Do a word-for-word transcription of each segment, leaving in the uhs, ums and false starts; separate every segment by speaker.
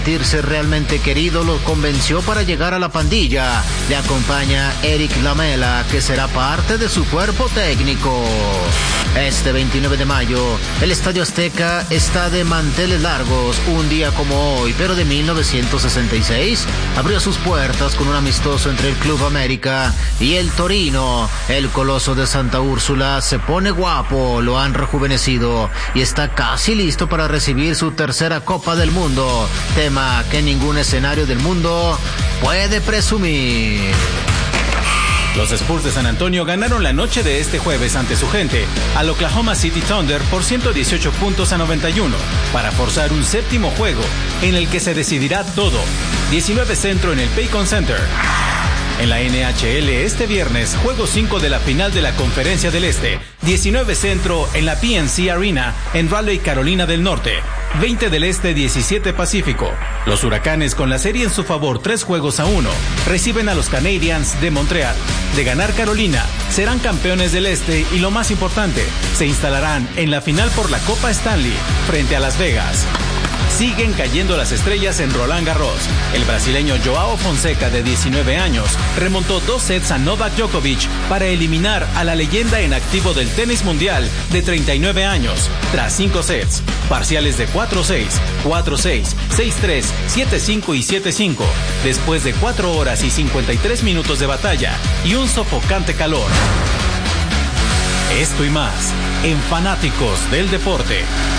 Speaker 1: sentirse realmente querido lo convenció para llegar a la pandilla. Le acompaña Eric Lamela, que será parte de su cuerpo técnico. Este veintinueve de mayo, el Estadio Azteca está de manteles largos, un día como hoy, pero de mil novecientos sesenta y seis, abrió sus puertas con un amistoso entre el Club América y el Torino. El Coloso de Santa Úrsula se pone guapo, lo han rejuvenecido y está casi listo para recibir su tercera Copa del Mundo, tema que ningún escenario del mundo puede presumir.
Speaker 2: Los Spurs de San Antonio ganaron la noche de este jueves ante su gente al Oklahoma City Thunder por ciento dieciocho puntos a noventa y uno para forzar un séptimo juego en el que se decidirá todo. diecinueve centro en el Paycon Center. En la N H L este viernes, juego cinco de la final de la Conferencia del Este, diecinueve centro en la P N C Arena en Raleigh, Carolina del Norte, veinte del Este, diecisiete Pacífico. Los Huracanes, con la serie en su favor tres juegos a uno, reciben a los Canadiens de Montreal. De ganar Carolina, serán campeones del Este y, lo más importante, se instalarán en la final por la Copa Stanley frente a Las Vegas. Siguen cayendo las estrellas en Roland Garros. El brasileño Joao Fonseca, de diecinueve años, remontó dos sets a Novak Djokovic para eliminar a la leyenda en activo del tenis mundial de treinta y nueve años, tras cinco sets, parciales de cuatro seis, cuatro seis, seis tres, siete cinco y siete cinco, después de cuatro horas y cincuenta y tres minutos de batalla y un sofocante calor. Esto y más en Fanáticos del Deporte.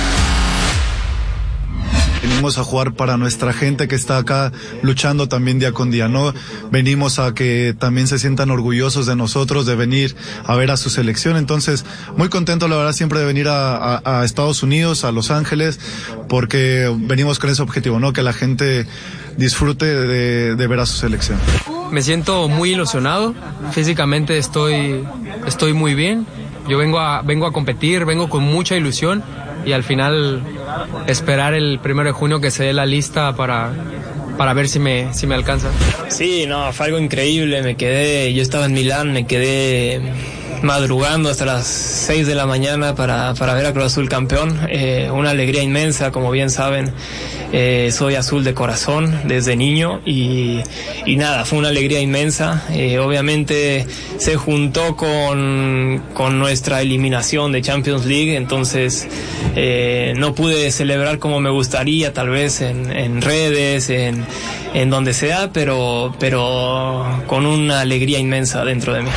Speaker 3: Venimos a jugar para nuestra gente que está acá luchando también día con día, ¿no? Venimos a que también se sientan orgullosos de nosotros, de venir a ver a su selección. Entonces, muy contento, la verdad, siempre de venir a, a, a Estados Unidos, a Los Ángeles, porque venimos con ese objetivo, ¿no? Que la gente disfrute de, de ver a su selección.
Speaker 4: Me siento muy ilusionado, físicamente estoy, estoy muy bien. Yo vengo a, vengo a competir, vengo con mucha ilusión y al final esperar el primero de junio que se dé la lista para, para ver si me, si me alcanza.
Speaker 5: Sí, no, fue algo increíble, me quedé, yo estaba en Milán, me quedé madrugando hasta las seis de la mañana para, para ver a Cruz Azul campeón, eh, una alegría inmensa, como bien saben, eh, soy azul de corazón desde niño y, y nada, fue una alegría inmensa, eh, obviamente se juntó con, con nuestra eliminación de Champions League, entonces eh, no pude celebrar como me gustaría, tal vez en, en redes, en, en donde sea, pero, pero con una alegría inmensa dentro de mí.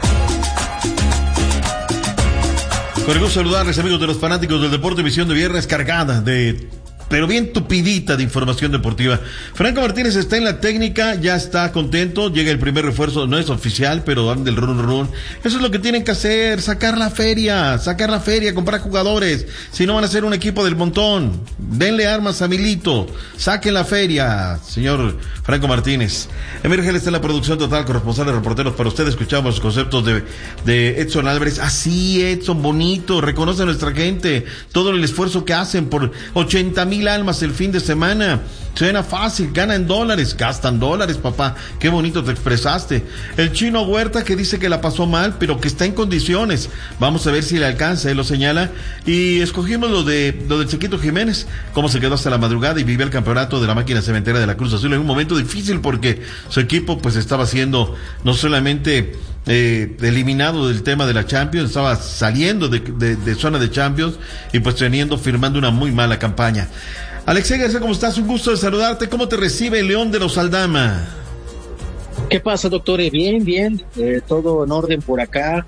Speaker 6: Con el gusto de saludarles, amigos de los Fanáticos del Deporte, emisión de viernes cargada de, pero bien tupidita de información deportiva. Franco Martínez está en la técnica, ya está contento, llega el primer refuerzo, no es oficial, pero dan del run run. Eso es lo que tienen que hacer, sacar la feria, sacar la feria, comprar jugadores, si no van a ser un equipo del montón. Denle armas a Milito, saquen la feria, señor Franco Martínez. Emir Gel está en la producción total, corresponsal de reporteros para usted. Escuchamos los conceptos de, de Edson Álvarez. Así, Edson, bonito, reconoce a nuestra gente todo el esfuerzo que hacen por ochenta mil almas el fin de semana. Suena fácil, ganan dólares, gastan dólares, papá. Qué bonito te expresaste. El Chino Huerta, que dice que la pasó mal, pero que está en condiciones. Vamos a ver si le alcanza, él lo señala. Y escogimos lo de lo del Chiquito Jiménez, cómo se quedó hasta la madrugada y vivió el campeonato de la máquina cementera de la Cruz Azul en un momento difícil porque su equipo pues estaba siendo no solamente eh, eliminado del tema de la Champions, estaba saliendo de, de, de zona de Champions y pues teniendo, firmando una muy mala campaña. Alexei García, ¿cómo estás? Un gusto de saludarte. ¿Cómo te recibe el León de los Aldama?
Speaker 7: ¿Qué pasa, doctor? Bien, bien, eh, todo en orden por acá.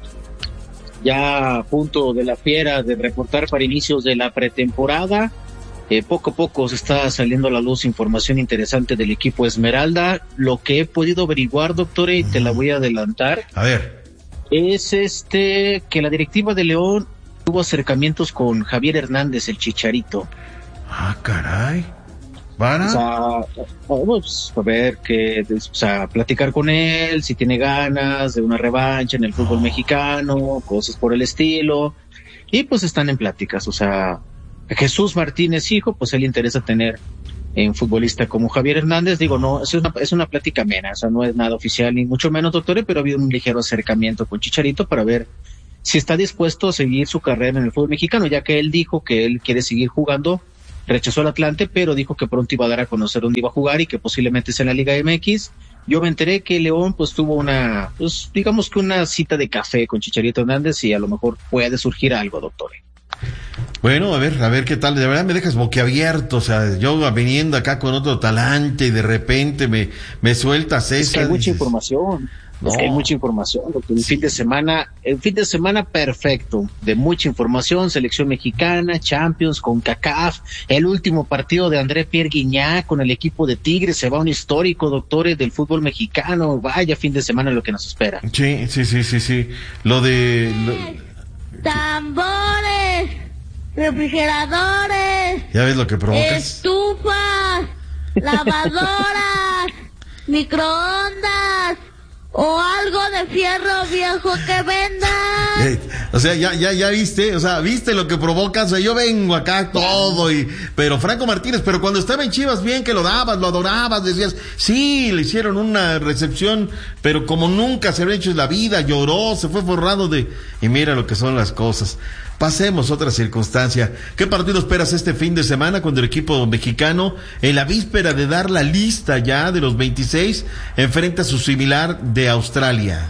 Speaker 7: Ya a punto de la fiera de reportar para inicios de la pretemporada. Eh, poco a poco se está saliendo a la luz información interesante del equipo Esmeralda. Lo que he podido averiguar, doctor, y te la voy a adelantar.
Speaker 6: A ver.
Speaker 7: Es este que la directiva de León tuvo acercamientos con Javier Hernández, el Chicharito.
Speaker 6: Ah, caray. ¿Para?
Speaker 7: O sea, vamos a ver que, o sea, platicar con él, si tiene ganas de una revancha en el fútbol oh. mexicano, cosas por el estilo. Y pues están en pláticas, o sea, Jesús Martínez, hijo, pues él le interesa tener en futbolista como Javier Hernández. Digo, no, es una, es una plática amena, o sea, no es nada oficial ni mucho menos, doctor, pero ha habido un ligero acercamiento con Chicharito para ver si está dispuesto a seguir su carrera en el fútbol mexicano, ya que él dijo que él quiere seguir jugando rechazó al Atlante, pero dijo que pronto iba a dar a conocer dónde iba a jugar y que posiblemente sea en la Liga M X. Yo me enteré que León pues tuvo una, pues digamos que una cita de café con Chicharito Hernández y a lo mejor puede surgir algo, doctor.
Speaker 6: Bueno, a ver, a ver qué tal, de verdad me dejas boquiabierto, o sea, yo viniendo acá con otro talante y de repente me, me sueltas esa.
Speaker 7: Es que hay mucha
Speaker 6: dices,
Speaker 7: información,
Speaker 6: no.
Speaker 7: es que hay mucha información, doctor. El
Speaker 6: Sí.
Speaker 7: fin de semana, el fin de semana perfecto, de mucha información, selección mexicana, Champions, CONCACAF, el último partido de André Pierre Guignac con el equipo de Tigres, se va un histórico, doctores, del fútbol mexicano, vaya fin de semana lo que nos espera.
Speaker 6: Sí, sí, sí, sí, sí, lo de... Lo...
Speaker 8: Tambores, refrigeradores,
Speaker 6: ¿Ya ves lo que provocas?
Speaker 8: estufas, lavadoras, microondas o algo de fierro viejo que vendan.
Speaker 6: Eh, o sea, ya, ya, ya viste, o sea, viste lo que provoca, o sea, yo vengo acá todo y, pero Franco Martínez, pero cuando estaba en Chivas bien que lo dabas, lo adorabas, decías, sí, le hicieron una recepción, pero como nunca se había hecho en la vida, lloró, se fue forrado de, y mira lo que son las cosas. Pasemos otra circunstancia. ¿Qué partido esperas este fin de semana cuando el equipo mexicano, en la víspera de dar la lista ya de los veintiséis, enfrenta a su similar de Australia?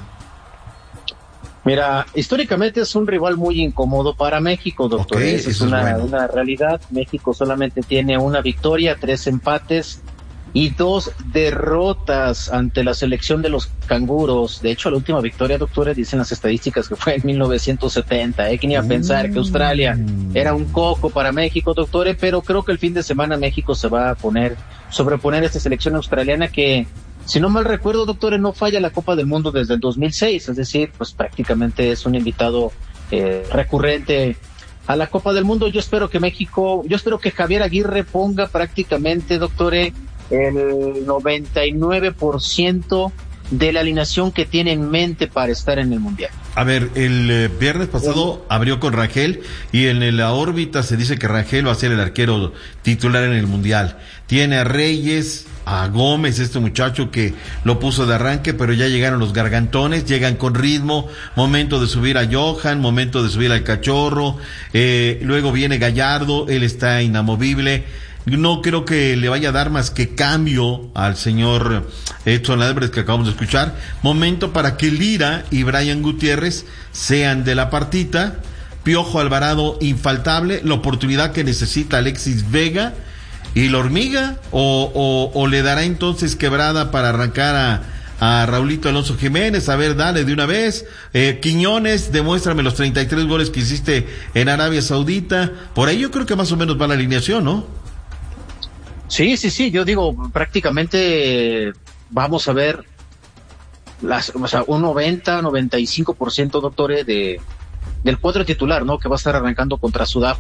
Speaker 7: Mira, históricamente es un rival muy incómodo para México, doctor.
Speaker 6: Okay,
Speaker 7: Esa es
Speaker 6: eso es
Speaker 7: una,
Speaker 6: bueno.
Speaker 7: una realidad. México solamente tiene una victoria, tres empates y dos derrotas ante la selección de los canguros. De hecho, la última victoria, doctores, dicen las estadísticas que fue en mil novecientos setenta. ¿Eh? ¿Quién iba a pensar que Australia era un coco para México, doctores? Pero creo que el fin de semana México se va a poner, sobreponer a esta selección australiana que, si no mal recuerdo, doctores, no falla la Copa del Mundo desde el dos mil seis. Es decir, pues prácticamente es un invitado eh, recurrente a la Copa del Mundo. Yo espero que México, yo espero que Javier Aguirre ponga prácticamente, doctores, el noventa y nueve por ciento de la alineación que tiene en mente para estar en el Mundial.
Speaker 6: A ver, el eh, viernes pasado abrió con Rangel y en la órbita se dice que Rangel va a ser el arquero titular en el Mundial. Tiene a Reyes, a Gómez, este muchacho que lo puso de arranque, pero ya llegaron los gargantones, llegan con ritmo, momento de subir a Johan, momento de subir al Cachorro, eh, luego viene Gallardo, él está inamovible. No creo que le vaya a dar más que cambio al señor Edson Álvarez que acabamos de escuchar. Momento para que Lira y Brian Gutiérrez sean de la partita. Piojo Alvarado infaltable, la oportunidad que necesita Alexis Vega y la hormiga, o, o, o le dará entonces quebrada para arrancar a, a Raulito Alonso Jiménez. A ver, dale de una vez. Eh, Quiñones, demuéstrame los treinta y tres goles que hiciste en Arabia Saudita. Por ahí yo creo que más o menos va la alineación, ¿no?
Speaker 7: Sí, sí, sí, yo digo, prácticamente vamos a ver las, o sea, un noventa, noventa y cinco por ciento, doctores, de, del cuadro titular, ¿no? Que va a estar arrancando contra Sudáfrica.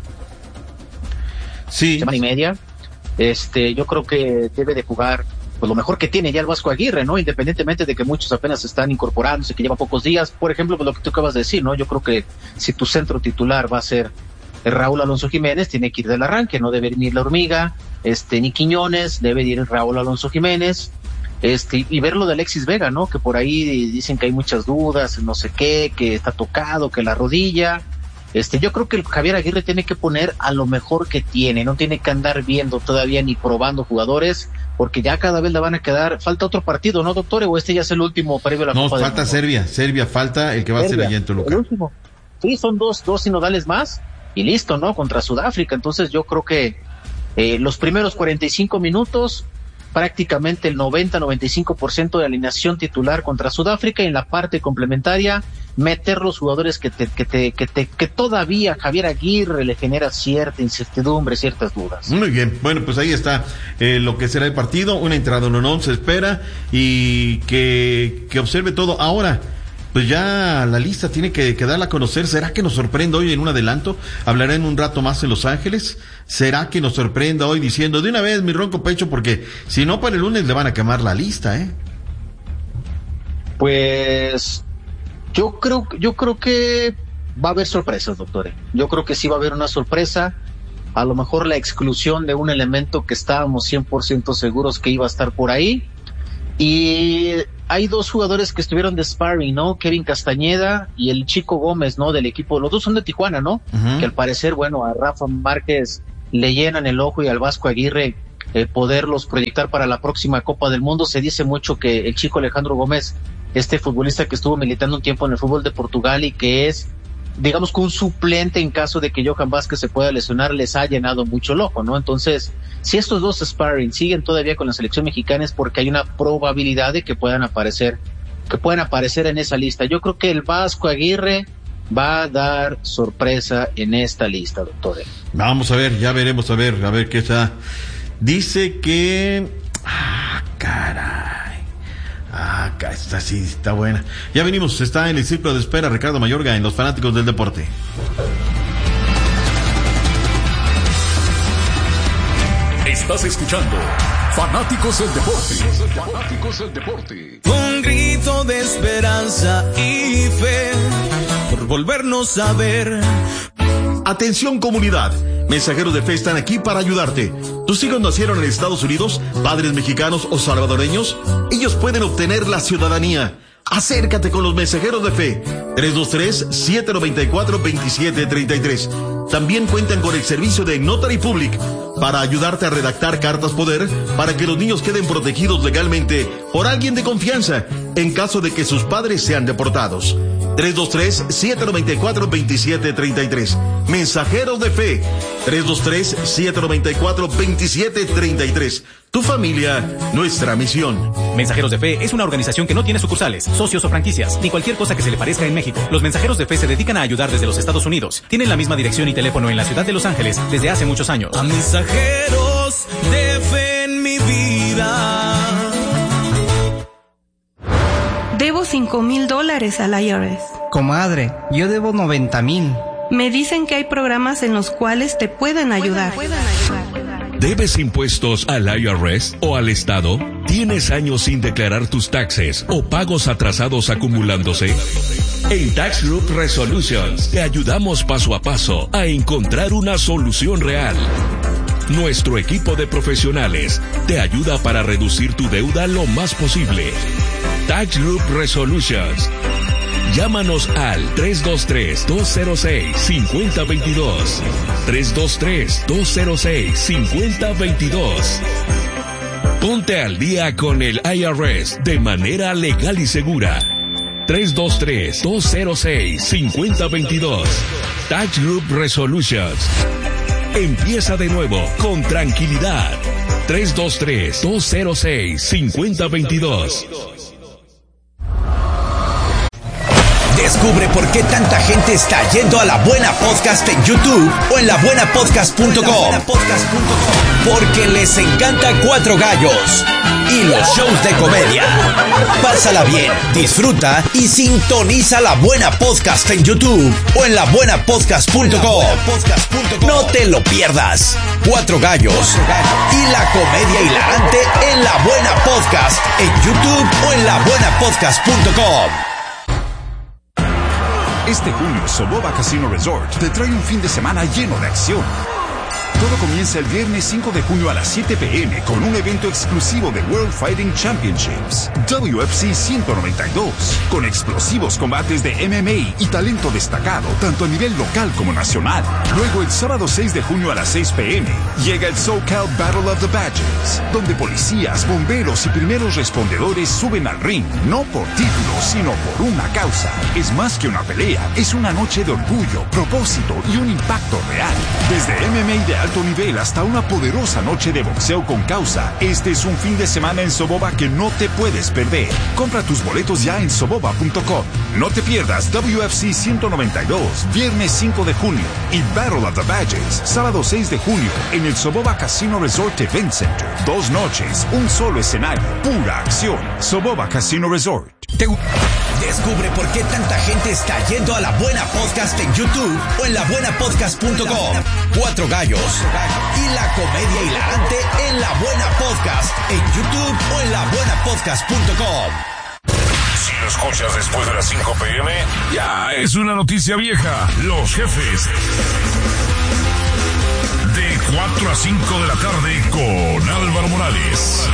Speaker 6: Sí.
Speaker 7: Semana y media. Este, yo creo que debe de jugar, pues lo mejor que tiene ya el Vasco Aguirre, ¿no? Independientemente de que muchos apenas están incorporándose, que lleva pocos días. Por ejemplo, pues lo que tú acabas de decir, ¿no? Yo creo que si tu centro titular va a ser Raúl Alonso Jiménez, tiene que ir del arranque, no debe ir la hormiga, este, ni Quiñones, debe ir Raúl Alonso Jiménez, este, y ver lo de Alexis Vega, ¿no? Que por ahí dicen que hay muchas dudas, no sé qué, que está tocado, que la rodilla. Este, yo creo que el Javier Aguirre tiene que poner a lo mejor que tiene, no tiene que andar viendo todavía ni probando jugadores, porque ya cada vez le van a quedar, falta otro partido, ¿no, doctor? O este ya es el último previo a la
Speaker 6: No,
Speaker 7: Copa del
Speaker 6: falta
Speaker 7: Mundo.
Speaker 6: Serbia, Serbia falta el que va
Speaker 7: Serbia,
Speaker 6: a ser allá en Toluca.
Speaker 7: el último. Sí, son dos, dos sinodales más y listo, ¿no? Contra Sudáfrica. Entonces yo creo que eh, los primeros cuarenta y cinco minutos, prácticamente el noventa, noventa y cinco por ciento de alineación titular contra Sudáfrica, y en la parte complementaria meter los jugadores que te, que te, que te, que todavía Javier Aguirre le genera cierta incertidumbre, ciertas dudas.
Speaker 6: Muy bien, bueno, pues ahí está eh, lo que será el partido, una entrada en once se espera, y que, que observe todo. Ahora, pues ya la lista tiene que, que darla a conocer. ¿Será que nos sorprenda hoy en un adelanto? Hablará en un rato más en Los Ángeles. ¿Será que nos sorprenda hoy diciendo de una vez mi ronco pecho? Porque si no, para el lunes le van a quemar la lista, ¿eh?
Speaker 7: Pues yo creo, yo creo que va a haber sorpresas, doctor. Yo creo que sí va a haber una sorpresa. A lo mejor la exclusión de un elemento que estábamos cien por ciento seguros que iba a estar por ahí. Y hay dos jugadores que estuvieron de sparring, ¿no? Kevin Castañeda y el Chico Gómez, ¿no? Del equipo. Los dos son de Tijuana, ¿no? Uh-huh. Que al parecer, bueno, a Rafa Márquez le llenan el ojo y al Vasco Aguirre eh, poderlos proyectar para la próxima Copa del Mundo. Se dice mucho que el chico Alejandro Gómez, este futbolista que estuvo militando un tiempo en el fútbol de Portugal y que es, digamos, que un suplente en caso de que Johan Vázquez se pueda lesionar, les ha llenado mucho el ojo, ¿no? Entonces, si estos dos sparring siguen todavía con la selección mexicana es porque hay una probabilidad de que puedan aparecer, que puedan aparecer en esa lista. Yo creo que el Vasco Aguirre va a dar sorpresa en esta lista, doctor.
Speaker 6: Vamos a ver, ya veremos, a ver, a ver qué está. Dice que... Ah, caray. Ah, esta sí está buena. Ya venimos, está en el círculo de espera Ricardo Mayorga en Los Fanáticos del Deporte.
Speaker 9: Estás escuchando Fanáticos del Deporte. Fanáticos del Deporte.
Speaker 10: Un grito de esperanza y fe por volvernos a ver.
Speaker 6: Atención comunidad, Mensajeros de Fe están aquí para ayudarte. ¿Tus hijos nacieron en Estados Unidos, padres mexicanos o salvadoreños? Ellos pueden obtener la ciudadanía. Acércate con los Mensajeros de Fe. tres dos tres, siete nueve cuatro, dos siete tres tres. También cuentan con el servicio de Notary Public para ayudarte a redactar cartas poder para que los niños queden protegidos legalmente por alguien de confianza en caso de que sus padres sean deportados. tres dos tres, siete nueve cuatro, dos siete tres tres. Mensajeros de Fe. tres dos tres, siete nueve cuatro, dos siete tres tres. Tu familia, nuestra misión.
Speaker 2: Mensajeros de Fe es una organización que no tiene sucursales, socios o franquicias, ni cualquier cosa que se le parezca en México. Los Mensajeros de Fe se dedican a ayudar desde los Estados Unidos. Tienen la misma dirección y teléfono en la ciudad de Los Ángeles desde hace muchos años.
Speaker 10: A mensajeros de fe en mi vida.
Speaker 11: Debo cinco mil dólares al I R S.
Speaker 12: Comadre, yo debo noventa mil.
Speaker 11: Me dicen que hay programas en los cuales te pueden ayudar. Pueden, pueden ayudar.
Speaker 9: ¿Debes impuestos al I R S o al Estado? ¿Tienes años sin declarar tus taxes o pagos atrasados acumulándose? En Tax Group Resolutions te ayudamos paso a paso a encontrar una solución real. Nuestro equipo de profesionales te ayuda para reducir tu deuda lo más posible. Tax Group Resolutions. Llámanos al tres dos tres, dos cero seis, cinco cero dos dos. tres dos tres, dos cero seis, cinco cero dos dos. Ponte al día con el I R S de manera legal y segura. tres dos tres, dos cero seis, cinco cero dos dos. Tax Group Resolutions. Empieza de nuevo con tranquilidad. tres dos tres, dos cero seis, cinco cero dos dos.
Speaker 13: Descubre por qué tanta gente está yendo a La Buena Podcast en YouTube o en la buena podcast punto com. Porque les encanta Cuatro Gallos y los shows de comedia. Pásala bien, disfruta y sintoniza La Buena Podcast en YouTube o en la buena podcast punto com. No te lo pierdas. Cuatro Gallos y la comedia hilarante en La Buena Podcast en YouTube o en la buena podcast punto com.
Speaker 14: Este junio, Soboba Casino Resort te trae un fin de semana lleno de acción. Todo comienza el viernes cinco de junio a las siete p m con un evento exclusivo de World Fighting Championships, W F C ciento noventa y dos, con explosivos combates de M M A y talento destacado, tanto a nivel local como nacional. Luego, el sábado seis de junio a las seis p m, llega el SoCal Battle of the Badges, donde policías, bomberos y primeros respondedores suben al ring, no por títulos, sino por una causa. Es más que una pelea, es una noche de orgullo, propósito y un impacto real. Desde M M A de alto nivel hasta una poderosa noche de boxeo con causa. Este es un fin de semana en Soboba que no te puedes perder. Compra tus boletos ya en soboba punto com. No te pierdas W F C ciento noventa y dos, viernes cinco de junio, y Battle of the Badges, sábado seis de junio, en el Soboba Casino Resort Event Center. Dos noches, un solo escenario, pura acción. Soboba Casino Resort.
Speaker 13: Te... Descubre por qué tanta gente está yendo a La Buena Podcast en YouTube o en la buena podcast punto com. Cuatro Gallos y la comedia hilarante en La Buena Podcast en YouTube o en la buena podcast punto com.
Speaker 9: Si lo escuchas después de las cinco p m, ya es una noticia vieja. Los Jefes. De cuatro a cinco de la tarde con Álvaro Morales.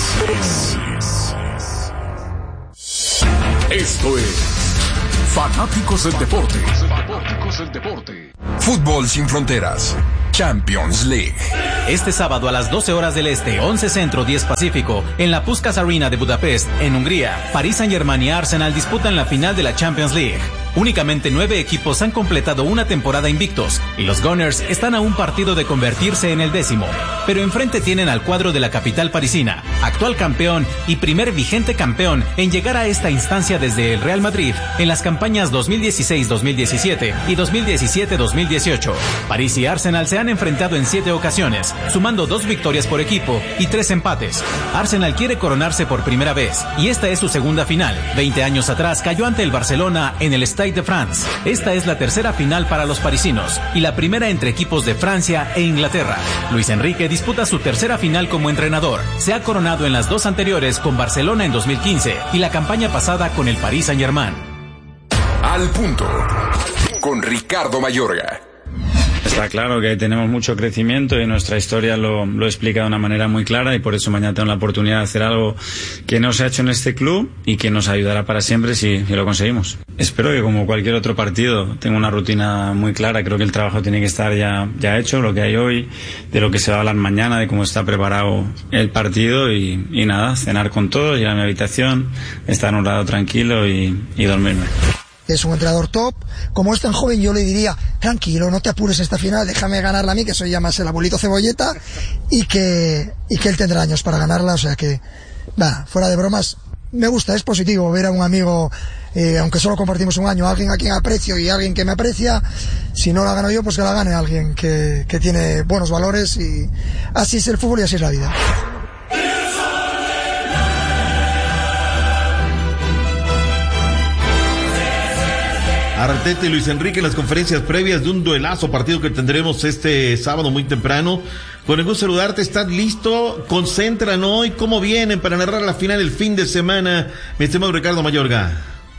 Speaker 9: Esto es Fanáticos del Deporte.
Speaker 15: Fútbol sin fronteras.
Speaker 14: Champions League.
Speaker 2: Este sábado a las doce horas del Este, once Centro, diez Pacífico, en la Puskás Arena de Budapest, en Hungría, Paris Saint-Germain y Arsenal disputan la final de la Champions League. Únicamente nueve equipos han completado una temporada invictos y los Gunners están a un partido de convertirse en el décimo. Pero enfrente tienen al cuadro de la capital parisina, actual campeón y primer vigente campeón en llegar a esta instancia desde el Real Madrid en las campañas dos mil dieciséis dos mil diecisiete y dos mil diecisiete dos mil dieciocho. París y Arsenal se han enfrentado en siete ocasiones, sumando dos victorias por equipo y tres empates. Arsenal quiere coronarse por primera vez y esta es su segunda final. Veinte años atrás cayó ante el Barcelona en el Stade de France. Esta es la tercera final para los parisinos y la primera entre equipos de Francia e Inglaterra. Luis Enrique disputa su tercera final como entrenador. Se ha coronado en las dos anteriores con Barcelona en dos mil quince y la campaña pasada con el Paris Saint-Germain.
Speaker 14: Al punto, con Ricardo Mayorga.
Speaker 15: Está claro que tenemos mucho crecimiento y nuestra historia lo, lo explica de una manera muy clara y por eso mañana tengo la oportunidad de hacer algo que no se ha hecho en este club y que nos ayudará para siempre si, si lo conseguimos. Espero que como cualquier otro partido tenga una rutina muy clara. Creo que el trabajo tiene que estar ya, ya hecho, lo que hay hoy, de lo que se va a hablar mañana, de cómo está preparado el partido y, y nada, cenar con todos, ir a mi habitación, estar un rato tranquilo y, y dormirme.
Speaker 16: Es un entrenador top. Como es tan joven, yo le diría, tranquilo, no te apures esta final, déjame ganarla a mí, que soy ya más el abuelito cebolleta, y que, y que él tendrá años para ganarla, o sea que, nada, fuera de bromas, me gusta, es positivo ver a un amigo, eh, aunque solo compartimos un año, alguien a quien aprecio y alguien que me aprecia. Si no la gano yo, pues que la gane alguien que, que tiene buenos valores, y así es el fútbol y así es la vida.
Speaker 6: Arteta y Luis Enrique en las conferencias previas de un duelazo partido que tendremos este sábado muy temprano. Con el gusto de saludarte, ¿estás listo? Concentran hoy, ¿cómo vienen para narrar la final el fin de semana? Mi estimado Ricardo Mayorga.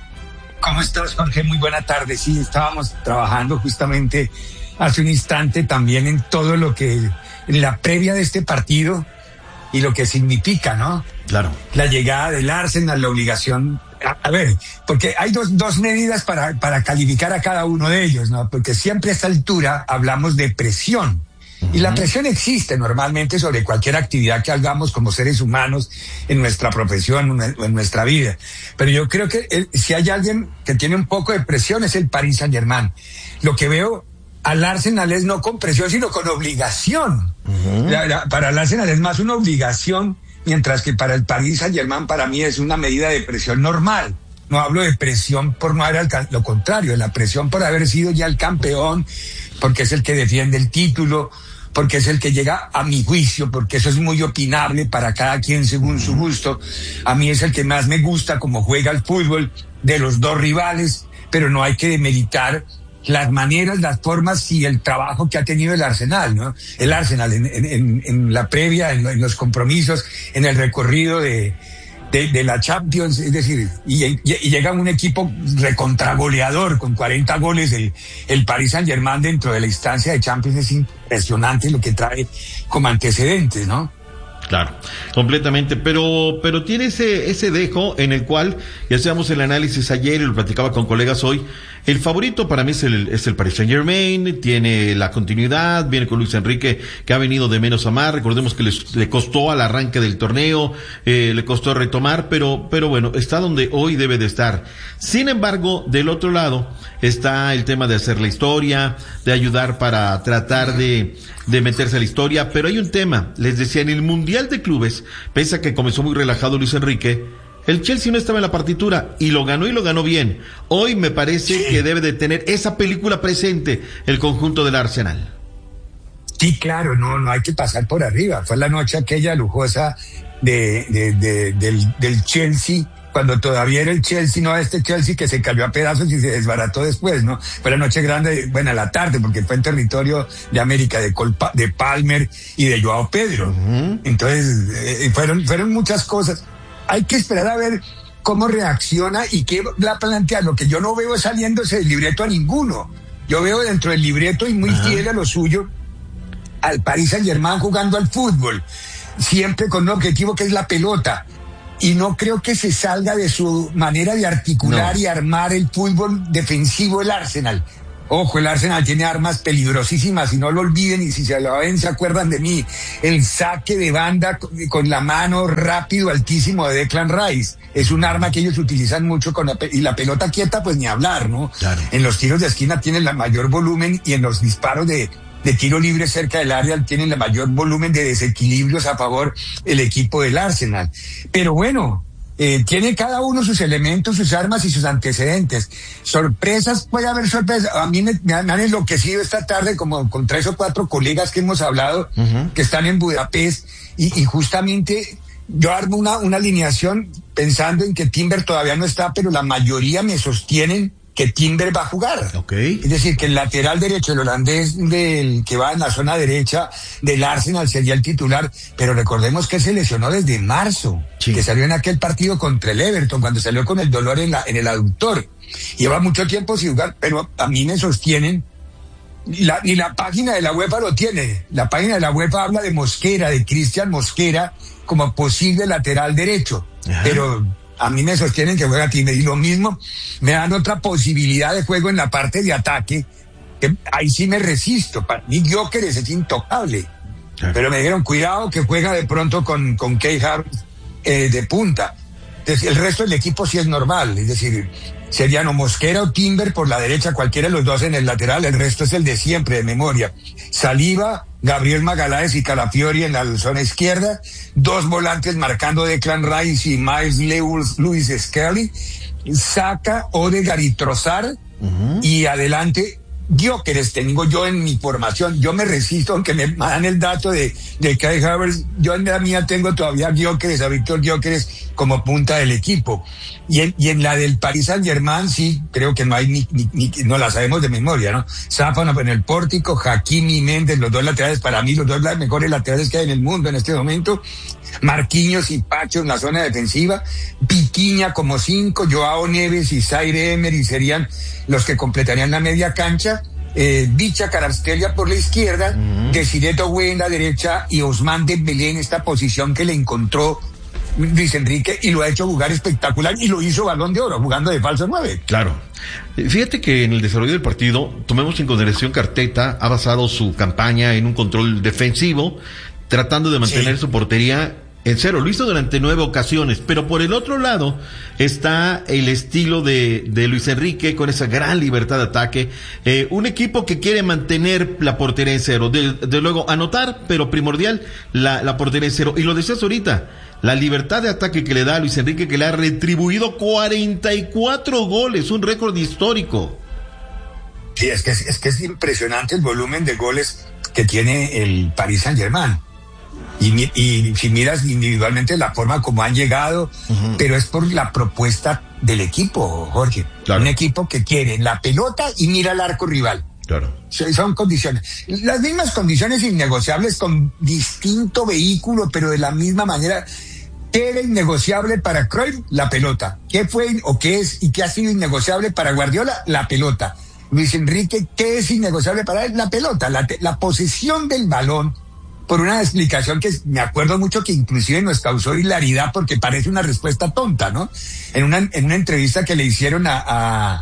Speaker 17: ¿Cómo estás, Jorge? Muy buena tarde. Sí, estábamos trabajando justamente hace un instante también en todo lo que, en la previa de este partido y lo que significa, ¿no?
Speaker 6: Claro.
Speaker 17: La llegada del Arsenal, la obligación. A, a ver, porque hay dos, dos medidas para, para calificar a cada uno de ellos, ¿no? Porque siempre a esta altura hablamos de presión. Uh-huh. Y la presión existe normalmente sobre cualquier actividad que hagamos como seres humanos en nuestra profesión, en nuestra vida. Pero yo creo que el, si hay alguien que tiene un poco de presión es el Paris Saint-Germain. Lo que veo al Arsenal es no con presión, sino con obligación. Uh-huh. La, la, para el Arsenal es más una obligación, mientras que para el Paris Saint-Germain para mí es una medida de presión normal. No hablo de presión por no haber alcanzado, lo contrario, la presión por haber sido ya el campeón, porque es el que defiende el título, porque es el que llega a mi juicio, porque eso es muy opinable para cada quien según su gusto. A mí es el que más me gusta como juega el fútbol de los dos rivales, pero no hay que demeritar las maneras, las formas y el trabajo que ha tenido el Arsenal, ¿no? El Arsenal en, en, en la previa, en, en los compromisos, en el recorrido de, de, de la Champions, es decir, y, y, y llega un equipo recontragoleador con cuarenta goles, el, el Paris Saint-Germain dentro de la instancia de Champions. Es impresionante lo que trae como antecedentes, ¿no?
Speaker 6: Claro, completamente, pero pero tiene ese ese dejo en el cual, ya hacíamos el análisis ayer y lo platicaba con colegas hoy, el favorito para mí es el es el Paris Saint-Germain, tiene la continuidad, viene con Luis Enrique, que ha venido de menos a más. Recordemos que les, le costó al arranque del torneo, eh, le costó retomar, pero pero bueno, está donde hoy debe de estar. Sin embargo, del otro lado está el tema de hacer la historia, de ayudar para tratar de de meterse a la historia, pero hay un tema, les decía, en el Mundial de Clubes, pese a que comenzó muy relajado Luis Enrique, el Chelsea no estaba en la partitura y lo ganó y lo ganó bien. Hoy me parece sí. que debe de tener esa película presente el conjunto del Arsenal.
Speaker 17: Sí, claro, no, no hay que pasar por arriba. Fue la noche aquella lujosa de, de, de, del, del Chelsea, cuando todavía era el Chelsea, no este Chelsea que se cayó a pedazos y se desbarató después, ¿no? Fue la noche grande, bueno, la tarde, porque fue en territorio de América, de, Colpa, de Palmer y de Joao Pedro. Uh-huh. Entonces, eh, fueron, fueron muchas cosas. Hay que esperar a ver cómo reacciona y qué la plantea. Lo que yo no veo es saliéndose del libreto a ninguno. Yo veo dentro del libreto y muy uh-huh. fiel a lo suyo al Paris Saint-Germain jugando al fútbol, siempre con un objetivo que es la pelota. Y no creo que se salga de su manera de articular no. y armar el fútbol defensivo del Arsenal. Ojo, el Arsenal tiene armas peligrosísimas, y no lo olviden, y si se lo ven se acuerdan de mí. El saque de banda con, con la mano rápido, altísimo de Declan Rice. Es un arma que ellos utilizan mucho con la, y la pelota quieta, pues ni hablar, ¿no? Claro. En los tiros de esquina tienen la mayor volumen, y en los disparos de, de tiro libre cerca del área tienen el mayor volumen de desequilibrios a favor el equipo del Arsenal. Pero bueno, Eh, tiene cada uno sus elementos, sus armas y sus antecedentes. Sorpresas, puede haber sorpresas. A mí me, me han enloquecido esta tarde como con tres o cuatro colegas que hemos hablado, uh-huh. que están en Budapest, y, y justamente yo armo una, una alineación pensando en que Timber todavía no está, pero la mayoría me sostienen que Timber va a jugar.
Speaker 6: Okay.
Speaker 17: Es decir, que el lateral derecho, el holandés del que va en la zona derecha del Arsenal sería el titular, pero recordemos que se lesionó desde marzo, sí. que salió en aquel partido contra el Everton, cuando salió con el dolor en, la, en el aductor. Lleva mucho tiempo sin jugar, pero a mí me sostienen, la, ni la página de la UEFA lo tiene. La página de la UEFA habla de Mosquera, de Cristian Mosquera, como posible lateral derecho, Ajá. pero a mí me sostienen que juega Timber, y lo mismo me dan otra posibilidad de juego en la parte de ataque, que ahí sí me resisto. Para mí Gyökeres es intocable, claro. pero me dijeron cuidado que juega de pronto con, con Kai Havertz eh, de punta. Entonces, el resto del equipo sí es normal, es decir, serían o Mosquera o Timber por la derecha, cualquiera de los dos en el lateral, el resto es el de siempre, de memoria. Saliba, Gabriel Magaláes y Calafiori en la zona izquierda, dos volantes marcando Declan Rice y Miles Lewis, Lewis Skelly, Saka, Odegaard y Trossard, uh-huh. y adelante Gyökeres. Tengo yo en mi formación, yo me resisto, aunque me dan el dato de, de Kai Havertz, yo en la mía tengo todavía a Gyökeres, a Víctor Gyökeres como punta del equipo. Y en, y en la del Paris Saint-Germain sí, creo que no hay ni, ni, ni no la sabemos de memoria, ¿no? Zápano en el pórtico, Hakimi y Méndez, los dos laterales, para mí los dos mejores laterales que hay en el mundo en este momento. Marquinhos y Pacho en la zona defensiva, Piquiña como cinco, Joao Neves y Zaire Emery serían los que completarían la media cancha, eh, Bicha Kvaratskhelia por la izquierda, uh-huh. Desiré Doué en la derecha y Ousmane Dembélé en esta posición que le encontró Luis Enrique, y lo ha hecho jugar espectacular, y lo hizo Balón de Oro, jugando de falso nueve.
Speaker 6: Claro. Fíjate que en el desarrollo del partido, tomemos en consideración que Arteta ha basado su campaña en un control defensivo, tratando de mantener sí. su portería en cero. Lo hizo durante nueve ocasiones, pero por el otro lado está el estilo de, de Luis Enrique, con esa gran libertad de ataque, eh, un equipo que quiere mantener la portería en cero, de, de luego anotar, pero primordial la, la portería en cero, y lo decías ahorita, la libertad de ataque que le da a Luis Enrique, que le ha retribuido cuarenta y cuatro goles, un récord histórico.
Speaker 17: Sí, es que es, es que es impresionante el volumen de goles que tiene el Paris Saint-Germain. Y, y si miras individualmente la forma como han llegado, uh-huh. pero es por la propuesta del equipo, Jorge. Claro. Un equipo que quiere la pelota y mira al arco rival.
Speaker 6: Claro.
Speaker 17: Son condiciones. Las mismas condiciones innegociables con distinto vehículo, pero de la misma manera. ¿Qué era innegociable para Cruyff? La pelota. ¿Qué fue o qué es y qué ha sido innegociable para Guardiola? La pelota. Luis Enrique, ¿qué es innegociable para él? La pelota. La, la posesión del balón, por una explicación que me acuerdo mucho que inclusive nos causó hilaridad porque parece una respuesta tonta, ¿no? En una, en una entrevista que le hicieron a, a,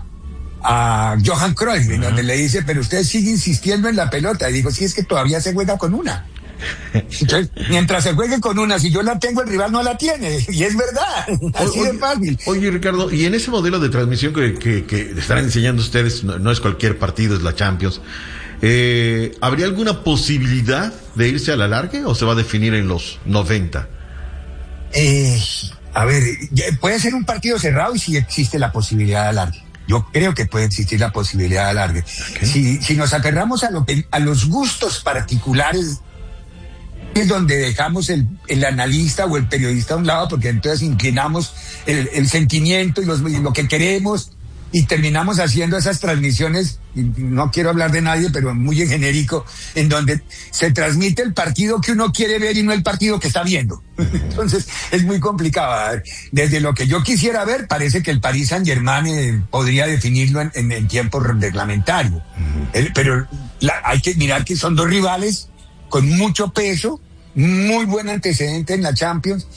Speaker 17: a Johan Cruyff, uh-huh. donde le dice, pero usted sigue insistiendo en la pelota. Y digo, sí, es que todavía se juega con una. Entonces, mientras se juegue con una, si yo la tengo, el rival no la tiene. Y es verdad, así
Speaker 6: oye,
Speaker 17: de fácil.
Speaker 6: Oye, Ricardo, y en ese modelo de transmisión que, que, que están enseñando ustedes, no, no es cualquier partido, es la Champions, eh, ¿habría alguna posibilidad de irse a la larga o se va a definir en los noventa?
Speaker 17: Eh, a ver, puede ser un partido cerrado y si existe la posibilidad de alargue. Yo creo que puede existir la posibilidad de alargue. Okay. Si, si nos aferramos a, lo que, a los gustos particulares, es donde dejamos el, el analista o el periodista a un lado, porque entonces inclinamos el, el sentimiento y, los, y lo que queremos y terminamos haciendo esas transmisiones, y no quiero hablar de nadie, pero muy en genérico, en donde se transmite el partido que uno quiere ver y no el partido que está viendo. Entonces es muy complicado. Desde lo que yo quisiera ver, parece que el Paris Saint-Germain eh, podría definirlo en, en, en tiempo reglamentario. El, pero la, hay que mirar que son dos rivales con mucho peso, muy buen antecedente en la Champions,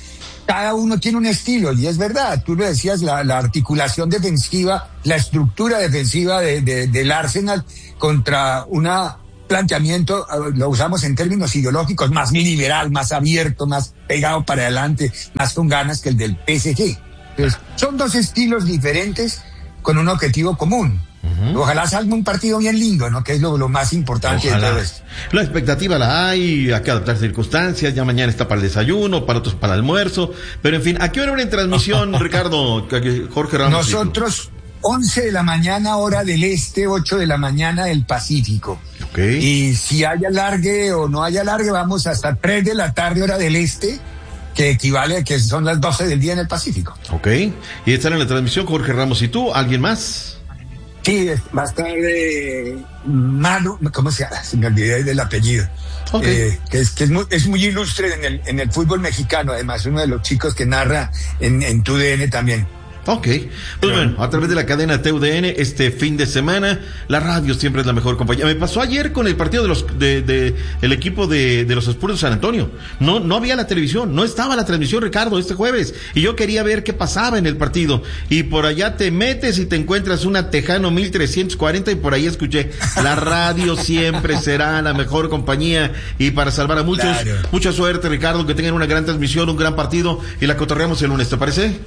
Speaker 17: cada uno tiene un estilo, y es verdad, tú lo decías, la, la articulación defensiva, la estructura defensiva de, de, del Arsenal contra una planteamiento, lo usamos en términos ideológicos, más liberal, más abierto, más pegado para adelante, más con ganas que el del P S G. Entonces, son dos estilos diferentes con un objetivo común. Uh-huh. Ojalá salga un partido bien lindo, ¿no? Que es lo, lo más importante. Ojalá. De todo esto.
Speaker 6: La expectativa la hay, hay que adaptar circunstancias, ya mañana está para el desayuno, para otros para el almuerzo, pero en fin, ¿a qué hora habrá en transmisión, Ricardo, Jorge Ramos?
Speaker 17: Nosotros, once de la mañana, hora del este, ocho de la mañana del Pacífico.
Speaker 6: Okay.
Speaker 17: Y si hay alargue o no hay alargue, vamos hasta tres de la tarde, hora del este, que equivale a que son las doce del día en el Pacífico.
Speaker 6: Ok, y estará en la transmisión Jorge Ramos y tú, ¿alguien más?
Speaker 17: Sí, va a estar eh, Manu, ¿cómo se llama? Se me olvidé del apellido. Okay. Eh, que es, que es, muy, es muy ilustre en el, en el fútbol mexicano, además, uno de los chicos que narra en, en T U D N también.
Speaker 6: Ok, pues bueno, a través de la cadena T U D N este fin de semana, la radio siempre es la mejor compañía. Me pasó ayer con el partido de los de, de el equipo de, de los Spurs de San Antonio. No no había la televisión, no estaba la transmisión, Ricardo, este jueves, y yo quería ver qué pasaba en el partido. Y por allá te metes y te encuentras una Tejano mil trescientos cuarenta y por ahí escuché, la radio siempre será la mejor compañía y para salvar a muchos. Claro. Mucha suerte, Ricardo, que tengan una gran transmisión, un gran partido y la cotorreamos el lunes, ¿te parece?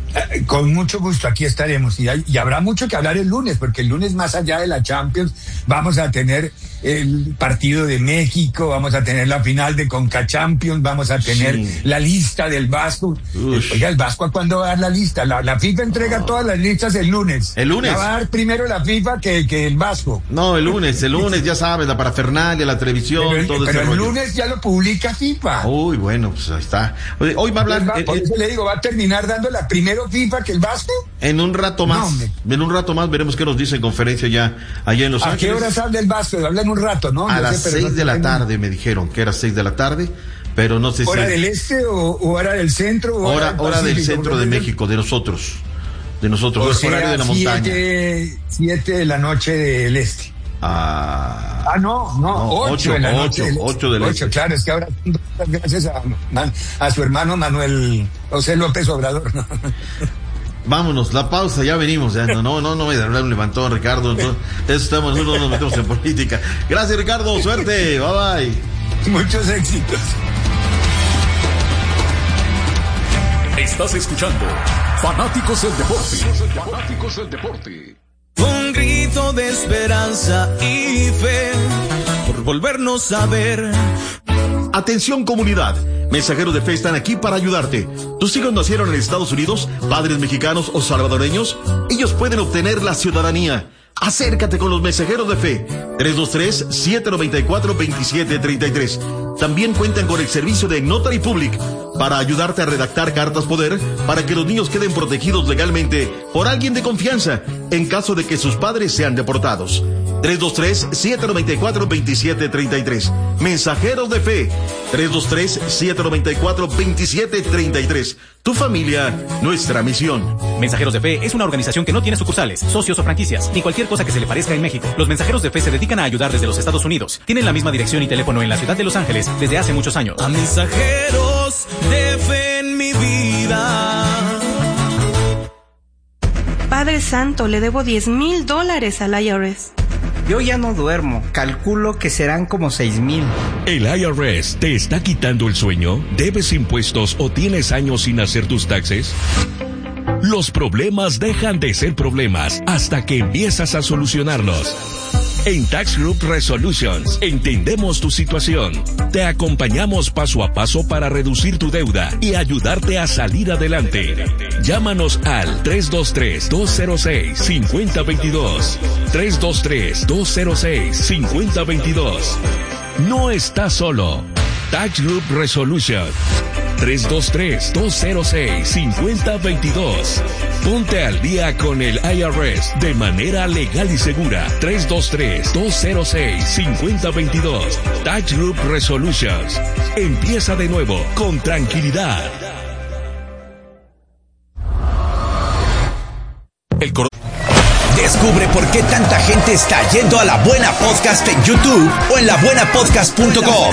Speaker 17: Con mucho gusto, aquí estaremos. Y, hay, y habrá mucho que hablar el lunes, porque el lunes, más allá de la Champions, vamos a tener el partido de México, vamos a tener la final de Conca Champions, vamos a tener sí. la lista del Vasco. Ush. Oiga, ¿el Vasco cuándo va a dar la lista? La, la FIFA entrega oh. todas las listas el lunes.
Speaker 6: El lunes.
Speaker 17: Ya va a dar primero la FIFA que, que el Vasco.
Speaker 6: No, el lunes, el lunes, ya sabes, la parafernalia, la televisión,
Speaker 17: pero,
Speaker 6: todo
Speaker 17: pero
Speaker 6: ese
Speaker 17: el
Speaker 6: rollo.
Speaker 17: lunes ya lo publica FIFA.
Speaker 6: Uy, bueno, pues ahí está. Hoy va a hablar...
Speaker 17: Va, por eh, eso eh, le digo, va a terminar dando la primero FIFA que el Vasco.
Speaker 6: En un rato más, no, en un rato más veremos qué nos dice en conferencia ya allá en Los
Speaker 17: ¿A
Speaker 6: Ángeles.
Speaker 17: ¿A qué horas habla el Vasco? Habla en un rato, ¿no?
Speaker 6: A
Speaker 17: no
Speaker 6: las
Speaker 17: sé,
Speaker 6: seis
Speaker 17: no
Speaker 6: de la tarde me dijeron que era seis de la tarde, pero no sé si...
Speaker 17: ¿Hora del este o, o hora del centro? O
Speaker 6: hora, hora del centro de México, de nosotros, de nosotros,
Speaker 17: o
Speaker 6: el
Speaker 17: sea,
Speaker 6: horario de la
Speaker 17: siete,
Speaker 6: montaña.
Speaker 17: Siete de la noche del este.
Speaker 6: Ah,
Speaker 17: ah no, no,
Speaker 6: no
Speaker 17: ocho,
Speaker 6: ocho
Speaker 17: de la
Speaker 6: ocho,
Speaker 17: noche. Del
Speaker 6: ocho del
Speaker 17: ocho,
Speaker 6: este.
Speaker 17: Claro, es que ahora, gracias a, a su hermano Manuel José López Obrador, ¿no?
Speaker 6: Vámonos, la pausa, ya venimos, ya no, no, no, no voy a darle un levantón, Ricardo, entonces, eso estamos, no nos metemos en política. Gracias, Ricardo, suerte, bye bye.
Speaker 17: Muchos éxitos.
Speaker 14: Estás escuchando Fanáticos del Deporte. Fanáticos del Deporte.
Speaker 10: Un grito de esperanza y fe por volvernos a ver.
Speaker 6: Atención comunidad, mensajeros de fe están aquí para ayudarte. ¿Tus hijos nacieron en Estados Unidos, padres mexicanos o salvadoreños? Ellos pueden obtener la ciudadanía. Acércate con los mensajeros de fe. tres dos tres, siete nueve cuatro, dos siete tres tres. También cuentan con el servicio de Notary Public para ayudarte a redactar cartas poder para que los niños queden protegidos legalmente por alguien de confianza en caso de que sus padres sean deportados. tres dos tres, siete nueve cuatro, dos siete tres tres. Mensajeros de fe. tres dos tres, siete nueve cuatro, dos siete tres tres. Tu familia, nuestra misión.
Speaker 2: Mensajeros de Fe es una organización que no tiene sucursales, socios o franquicias, ni cualquier cosa que se le parezca en México. Los Mensajeros de Fe se dedican a ayudar desde los Estados Unidos. Tienen la misma dirección y teléfono en la ciudad de Los Ángeles desde hace muchos años.
Speaker 10: A mensajeros de fe en mi vida.
Speaker 11: Padre Santo, le debo diez mil dólares al I R S.
Speaker 12: Yo ya no duermo, calculo que serán como seis mil.
Speaker 9: ¿El I R S te está quitando el sueño? ¿Debes impuestos o tienes años sin hacer tus taxes? Los problemas dejan de ser problemas hasta que empiezas a solucionarlos. En Tax Group Resolutions entendemos tu situación. Te acompañamos paso a paso para reducir tu deuda y ayudarte a salir adelante. Llámanos al tres dos tres, dos cero seis, cinco cero dos dos. tres dos tres, dos cero seis, cinco cero dos dos. No estás solo. Tax Group Resolution. tres dos tres, dos cero seis, cinco cero dos dos. Ponte al día con el I R S de manera legal y segura. tres dos tres, dos cero seis, cinco cero dos dos. Tax Group Resolutions. Empieza de nuevo con tranquilidad.
Speaker 6: El cor-
Speaker 13: Descubre por qué tanta gente está yendo a La Buena Podcast en YouTube o en la buena podcast punto com.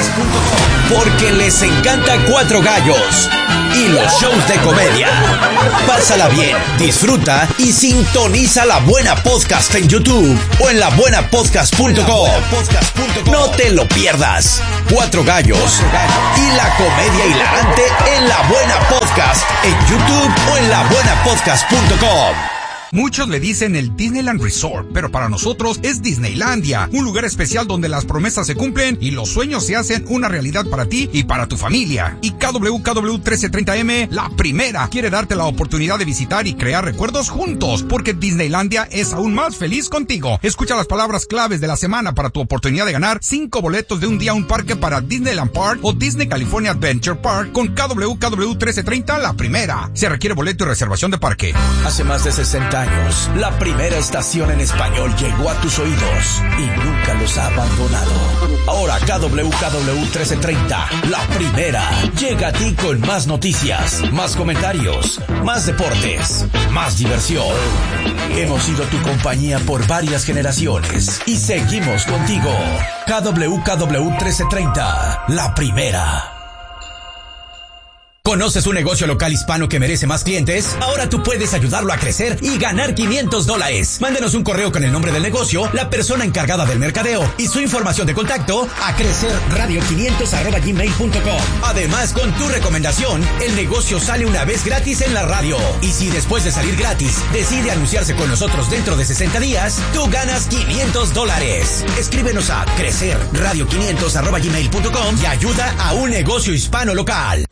Speaker 13: Porque les encanta Cuatro Gallos y los shows de comedia. Pásala bien, disfruta y sintoniza La Buena Podcast en YouTube o en la buena podcast punto com. No te lo pierdas. Cuatro Gallos y la comedia hilarante en La Buena Podcast en YouTube o en la buena podcast punto com.
Speaker 18: Muchos le dicen el Disneyland Resort, pero para nosotros es Disneylandia, un lugar especial donde las promesas se cumplen y los sueños se hacen una realidad para ti y para tu familia. Y K W K W trece treinta M, la primera, quiere darte la oportunidad de visitar y crear recuerdos juntos, porque Disneylandia es aún más feliz contigo. Escucha las palabras claves de la semana para tu oportunidad de ganar cinco boletos de un día a un parque para Disneyland Park o Disney California Adventure Park con K W K W trece treinta, la primera. Se requiere boleto y reservación de parque.
Speaker 13: Hace más de sesenta años, la primera estación en español llegó a tus oídos y nunca los ha abandonado. Ahora K W K W trece treinta, la primera, llega a ti con más noticias, más comentarios, más deportes, más diversión. Hemos sido tu compañía por varias generaciones y seguimos contigo. K W K W trece treinta, la primera. ¿Conoces un negocio local hispano que merece más clientes? Ahora tú puedes ayudarlo a crecer y ganar quinientos dólares. Mándenos un correo con el nombre del negocio, la persona encargada del mercadeo y su información de contacto a crecerradio quinientos arroba gmail punto com. Además, con tu recomendación, el negocio sale una vez gratis en la radio. Y si después de salir gratis decide anunciarse con nosotros dentro de sesenta días, tú ganas quinientos dólares. Escríbenos a crecerradio quinientos arroba gmail punto com y ayuda a un negocio hispano local.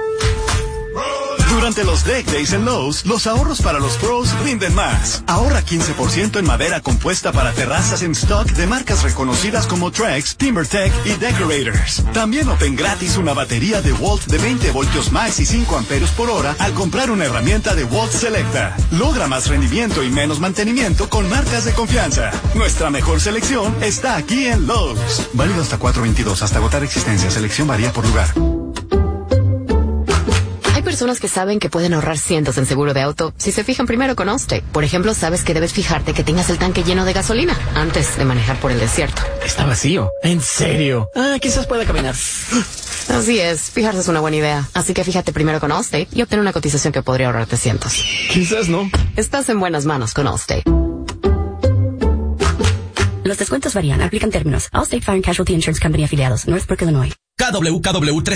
Speaker 19: Durante los Deck Days en Lowe's, los ahorros para los pros rinden más. Ahorra quince por ciento en madera compuesta para terrazas en stock de marcas reconocidas como Trex, TimberTech y Decorators. También obtén gratis una batería de Walt de veinte voltios más y cinco amperios por hora al comprar una herramienta de Walt Selecta. Logra más rendimiento y menos mantenimiento con marcas de confianza. Nuestra mejor selección está aquí en Lowe's. Válido hasta cuatro veintidós, hasta agotar existencia. Selección varía por lugar.
Speaker 20: Hay personas que saben que pueden ahorrar cientos en seguro de auto si se fijan primero con Allstate. Por ejemplo, sabes que debes fijarte que tengas el tanque lleno de gasolina antes de manejar por el desierto.
Speaker 21: Está vacío. ¿En serio? Ah, quizás pueda caminar.
Speaker 20: Así es, fijarse es una buena idea. Así que fíjate primero con Allstate y obtén una cotización que podría ahorrarte cientos.
Speaker 21: Quizás no.
Speaker 20: Estás en buenas manos con Allstate.
Speaker 22: Los descuentos varían. Aplican términos. Allstate Fire and Casualty Insurance Company afiliados. Northbrook, Illinois.
Speaker 13: K W K W